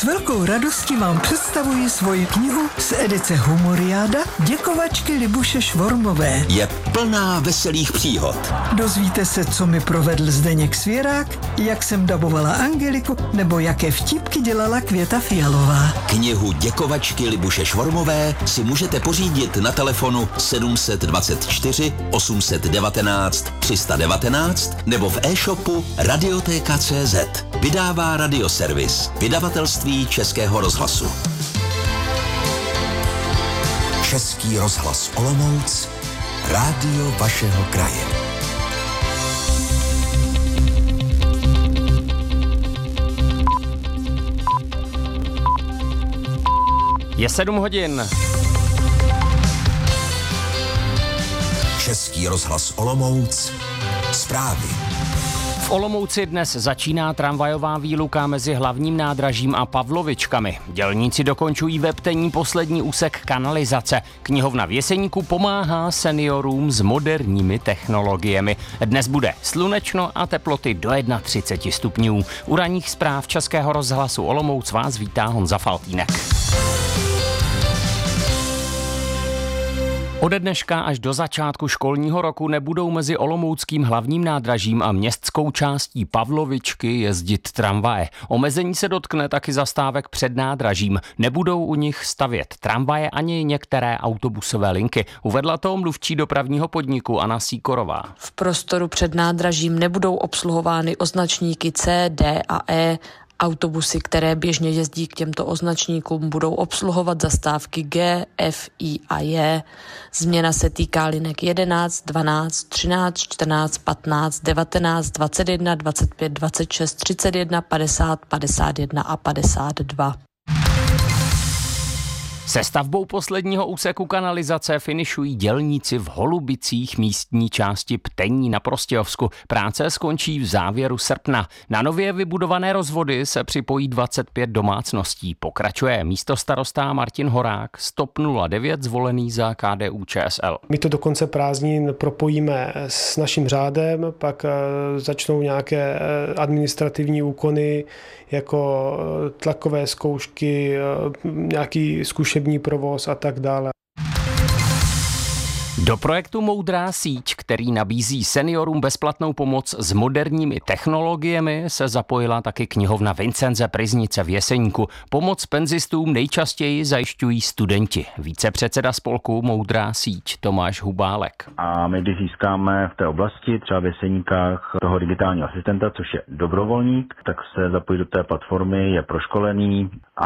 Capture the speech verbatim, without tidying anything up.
S velkou radostí vám představuji svoji knihu z edice Humoriáda Děkovačky Libuše Švormové. Je plná veselých příhod. Dozvíte se, co mi provedl Zdeněk Svěrák, jak jsem dabovala Angeliku, nebo jaké vtipky dělala Květa Fialová. Knihu Děkovačky Libuše Švormové si můžete pořídit na telefonu sedm dvacet čtyři osm devatenáct tři sta devatenáct nebo v e-shopu Radiotéka tečka cé zet. Vydává Radioservis, vydavatelství Českého rozhlasu. Český rozhlas Olomouc, rádio vašeho kraje. Je sedm hodin. Český rozhlas Olomouc, zprávy. V Olomouci dnes začíná tramvajová výluka mezi hlavním nádražím a Pavlovičkami. Dělníci dokončují ve Ptení poslední úsek kanalizace. Knihovna v Jeseníku pomáhá seniorům s moderními technologiemi. Dnes bude slunečno a teploty do třicet jedna stupňů. U ranních zpráv Českého rozhlasu Olomouc vás vítá Honza Faltýnek. Ode dneška až do začátku školního roku nebudou mezi olomouckým hlavním nádražím a městskou částí Pavlovičky jezdit tramvaje. Omezení se dotkne taky zastávek před nádražím. Nebudou u nich stavět tramvaje ani některé autobusové linky. Uvedla to mluvčí dopravního podniku Anna Sýkorová. V prostoru před nádražím nebudou obsluhovány označníky C, D a E. Autobusy, které běžně jezdí k těmto označníkům, budou obsluhovat zastávky G, F, I a J. Změna se týká linek jedenáct, dvanáct, třináct, čtrnáct, patnáct, devatenáct, dvacet jedna, dvacet pět, dvacet šest, třicet jedna, padesát, padesát jedna a padesát dva. Se stavbou posledního úseku kanalizace finišují dělníci v Holubicích místní části Ptení na Prostějovsku. Práce skončí v závěru srpna. Na nově vybudované rozvody se připojí dvacet pět domácností. Pokračuje místostarosta Martin Horák z TOP nula devět, zvolený za K D U Č S L. My to do konce prázdnin propojíme s naším řádem, pak začnou nějaké administrativní úkony, jako tlakové zkoušky, nějaký zkušební provoz a tak dále. Do projektu Moudrá síť, který nabízí seniorům bezplatnou pomoc s moderními technologiemi, se zapojila taky knihovna Vincenze Pryznice v Jeseníku. Pomoc penzistům nejčastěji zajišťují studenti. Vícepředseda spolku Moudrá síť Tomáš Hubálek. A my, když získáme v té oblasti, třeba v Jeseníkách, toho digitálního asistenta, což je dobrovolník, tak se zapojí do té platformy, je proškolený